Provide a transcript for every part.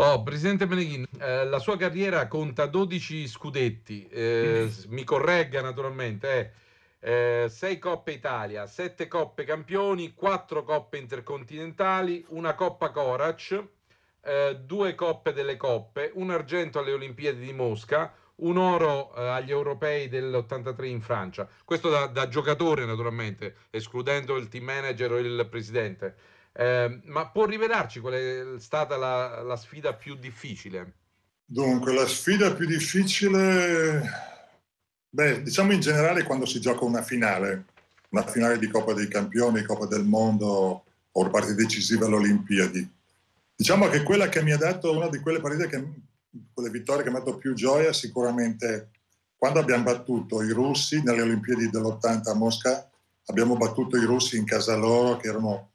Oh, Presidente Meleghin, la sua carriera conta 12 scudetti, mi corregga naturalmente, 6 Coppe Italia, 7 Coppe Campioni, 4 Coppe Intercontinentali, una Coppa Corac, 2 Coppe delle Coppe, un argento alle Olimpiadi di Mosca, un oro agli europei dell'83 in Francia. Questo da giocatore naturalmente, escludendo il team manager o il presidente. Ma può rivelarci qual è stata la sfida più difficile? Dunque, la sfida più difficile, diciamo in generale quando si gioca una finale di Coppa dei Campioni, Coppa del Mondo o partite decisive alle Olimpiadi. Diciamo che quella che mi ha dato, una di quelle partite, quelle vittorie che mi ha dato più gioia, sicuramente quando abbiamo battuto i russi nelle Olimpiadi dell'80 a Mosca, abbiamo battuto i russi in casa loro, che erano,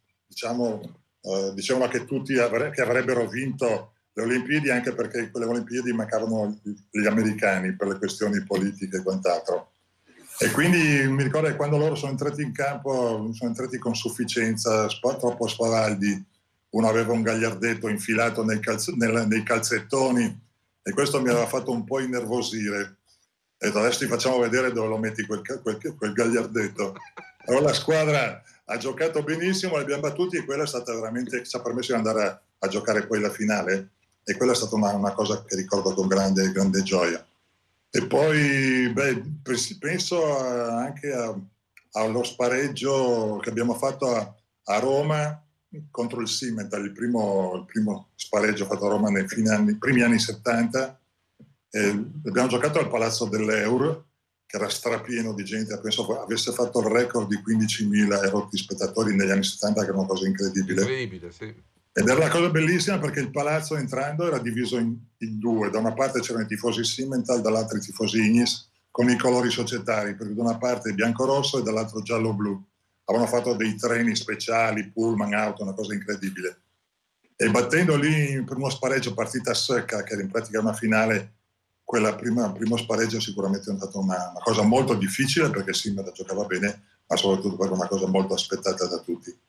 dicevano che tutti che avrebbero vinto le Olimpiadi, anche perché in quelle Olimpiadi mancavano gli americani per le questioni politiche e quant'altro. E quindi mi ricordo che quando loro sono entrati in campo, sono entrati con sufficienza, troppo spavaldi. Uno aveva un gagliardetto infilato nei calzettoni e questo mi aveva fatto un po' innervosire. E ho detto, adesso ti facciamo vedere dove lo metti quel gagliardetto. Allora la squadra ha giocato benissimo, li abbiamo battuti e quella è stata veramente, ci ha permesso di andare a giocare poi la finale, e quella è stata una cosa che ricordo con grande gioia. E poi penso anche allo spareggio che abbiamo fatto a Roma contro il Simmental, il primo spareggio fatto a Roma nei primi anni 70. Abbiamo giocato al Palazzo dell'Eur, che era strapieno di gente, penso avesse fatto il record di 15.000 erotti spettatori negli anni 70, che era una cosa incredibile. Incredibile, sì. Ed era una cosa bellissima perché il palazzo, entrando, era diviso in due. Da una parte c'erano i tifosi Simmental, dall'altra i tifosi Ignis, con i colori societari, perché da una parte bianco-rosso e dall'altro giallo-blu. Avevano fatto dei treni speciali, pullman, auto, una cosa incredibile. E battendo lì per uno spareggio partita secca, che era in pratica una finale, quella primo spareggio sicuramente è stata una cosa molto difficile, perché Simmental giocava bene, ma soprattutto per una cosa molto aspettata da tutti.